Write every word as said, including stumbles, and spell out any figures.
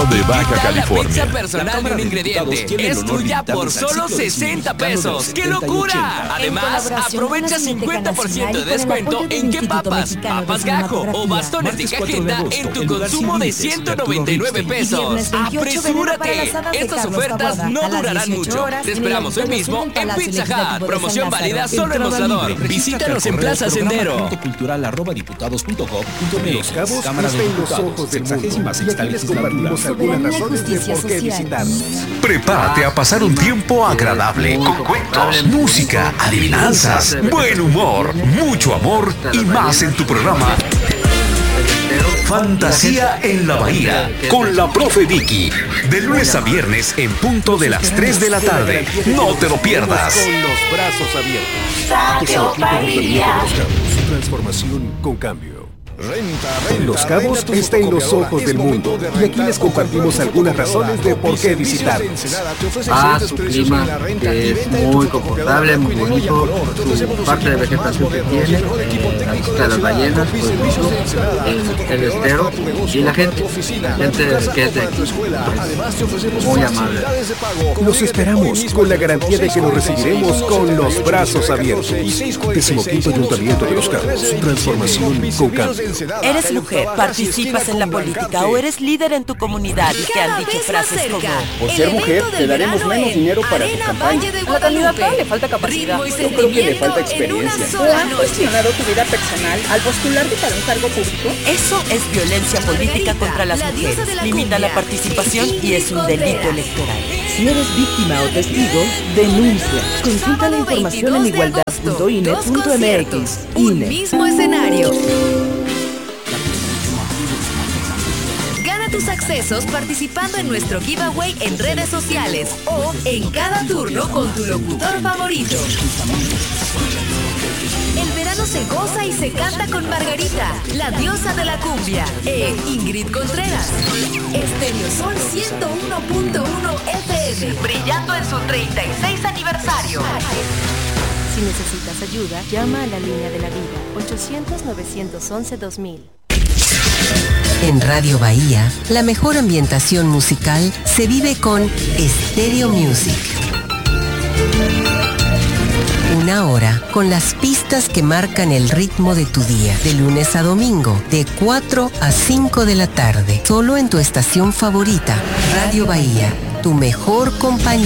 de Baja California. La pizza personal de un ingrediente es tuya por solo sesenta pesos. ¡Qué locura! Además, aprovecha cincuenta por ciento de descuento en qué papas, papas gajo o bastones de cajeta en tu consumo de ciento noventa y nueve pesos. ¡Apresúrate! Estas ofertas no durarán mucho. Te esperamos hoy mismo en Pizza Hut. Promoción válida solo en Mostrador. Visítanos en Plaza Sendero. Cultural arroba diputados punto gov punto m x. Los Cabos está en los ojos del mundo. Y aquí les compartimos algunas razones de por qué visitarnos. Prepárate a pasar un tiempo agradable con cuentos, música, adivinanzas, buen humor, mucho amor y más en tu programa Fantasía en la Bahía con la profe Vicky. De lunes a viernes en punto de las tres de la tarde. No te lo pierdas. Con los brazos abiertos. Radio Bahía. Transformación con cambio. Renta, renta, Los Cabos está en los ojos del mundo y aquí les compartimos algunas razones de por qué visitarnos. Ah, su clima que es muy confortable, muy bonito, su parte de vegetación que tiene, la vista de las ballenas, por ejemplo, el, el estero y la gente, gente que es de aquí, pues, muy amable. Los esperamos con la garantía de que nos recibiremos con los brazos abiertos. Decimoquinto Ayuntamiento de Los Cabos. Transformación con cambio. ¿Eres mujer, participas en la política o eres líder en tu comunidad y te han dicho frases como: por ser mujer te daremos menos dinero para tu campaña? A la candidata le falta capacidad. Yo creo que le falta experiencia. ¿O han cuestionado tu vida personal al postularte para un cargo público? Eso es violencia política contra las mujeres. Limita la participación y es un delito electoral. Si eres víctima o testigo, denuncia. Consulta la información en igualdad punto i n e punto m x. Un mismo escenario. Tus accesos participando en nuestro giveaway en redes sociales o en cada turno con tu locutor favorito. El verano se goza y se canta con Margarita, la diosa de la cumbia, e Ingrid Contreras. Estéreo Sol ciento uno punto uno F M, brillando en su treinta y seis aniversario. Si necesitas ayuda, llama a la línea de la vida, ochocientos, novecientos once, dos mil. En Radio Bahía, la mejor ambientación musical se vive con Stereo Music. Una hora con las pistas que marcan el ritmo de tu día, de lunes a domingo, de cuatro a cinco de la tarde, solo en tu estación favorita, Radio Bahía, tu mejor compañía.